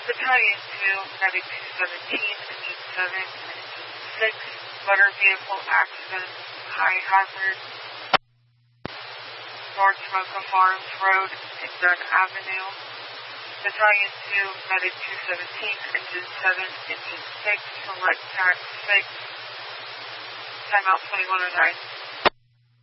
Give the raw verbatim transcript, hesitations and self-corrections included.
Battalion two, Medic two seventeen, Engine seven, Engine six, motor vehicle accident, high hazard, North Smoka Farms Road and Dunn Avenue. Battalion two, Medic two seventeen, Engine seven, Engine six, Select Tac six, timeout twenty-one oh nine.